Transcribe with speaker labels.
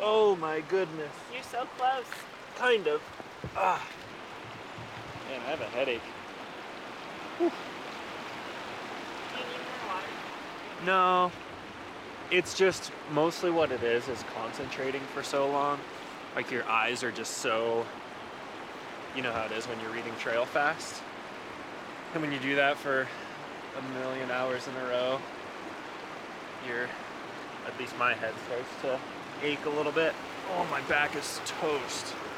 Speaker 1: Oh my goodness.
Speaker 2: You're so close.
Speaker 1: Kind of. Ah. Man, I have a headache. Whew.
Speaker 2: Do you need more water?
Speaker 1: No. It's just mostly what it is concentrating for so long. Like your eyes are just so, you know how it is when you're reading trail fast. And when you do that for a million hours in a row, at least my head starts to ache a little bit. Oh, my back is toast.